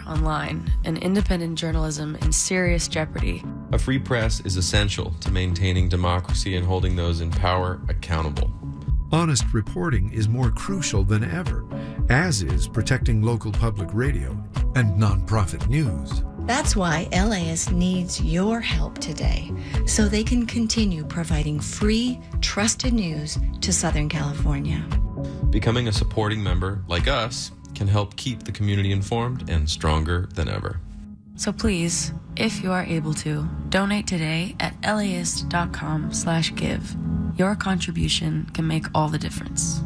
online and independent journalism in serious jeopardy. A free press is essential to maintaining democracy and holding those in power accountable. Honest reporting is more crucial than ever, as is protecting local public radio and nonprofit news. That's why LAist needs your help today, so they can continue providing free, trusted news to Southern California. Becoming a supporting member like us can help keep the community informed and stronger than ever. So please, if you are able to, donate today at laist.com/give. Your contribution can make all the difference.